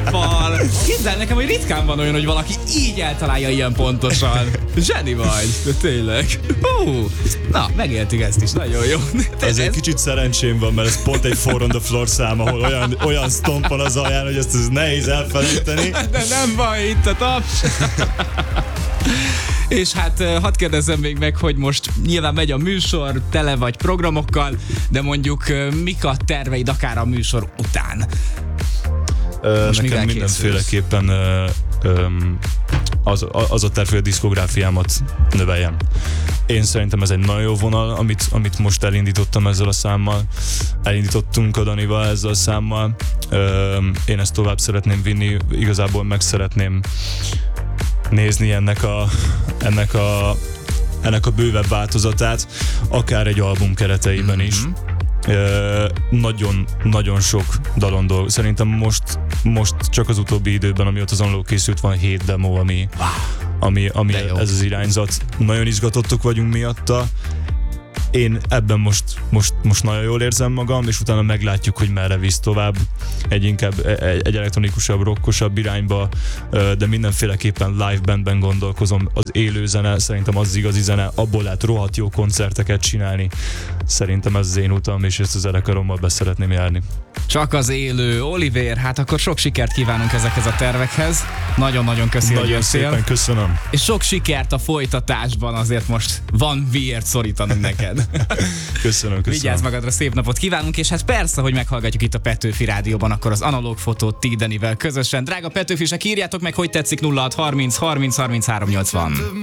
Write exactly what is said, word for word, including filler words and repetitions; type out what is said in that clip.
nappal. Hidd el nekem, hogy ritkán van olyan, hogy valaki így eltalálja ilyen pontosan. Zseni vagy, de tényleg. Hú, na, megéltük ezt is, nagyon jó. Ez egy kicsit szerencsém van, mert ez pont egy four on the floor szám, ahol olyan, olyan stomp van az alján, hogy ezt ez nehéz elfelejteni. De nem baj, itt a taps. És hát hadd kérdezzem még meg, hogy most nyilván megy a műsor, tele vagy programokkal, de mondjuk mik a terveid akár a műsor után? Ö, nekem mindenféleképpen ö, ö, az, az a terv, hogy a diszkográfiámat növeljem. Én szerintem ez egy nagyon jó vonal, amit, amit most elindítottam ezzel a számmal. Elindítottunk a Danival ezzel a számmal. Ö, én ezt tovább szeretném vinni, igazából meg szeretném nézni ennek a, ennek a, ennek a bővebb változatát, akár egy album kereteiben is. Mm-hmm. Nagyon-nagyon sok dalon dolg. Szerintem most, most csak az utóbbi időben, amióta az Unlock készült, van hét demo, ami, ami, ami ez az irányzat. Nagyon izgatottak vagyunk miatta. Én ebben most, most, most nagyon jól érzem magam, és utána meglátjuk, hogy merre visz tovább. Egy inkább egy, egy elektronikusabb, rockosabb irányba, de mindenféleképpen live bandben gondolkozom. Az élő zene, szerintem az igazi zene, abból lehet rohadt jó koncerteket csinálni. Szerintem ez az én utam, és ezt az zenekarommal be szeretném járni. Csak az élő. Olivér, hát akkor sok sikert kívánunk ezekhez a tervekhez. Nagyon-nagyon köszi, hogy jöttél. Nagyon szépen köszönöm. És sok sikert a folytatásban, azért most van miért szorítanunk neked. Köszönöm, köszönöm. Vigyázz magadra, szép napot kívánunk, és hát persze, hogy meghallgatjuk itt a Petőfi Rádióban akkor az analóg fotót T. Danivel közösen. Drága Petőfisek, írjátok meg, hogy tetszik nulla hat harminc harminc harminchárom nyolcvan.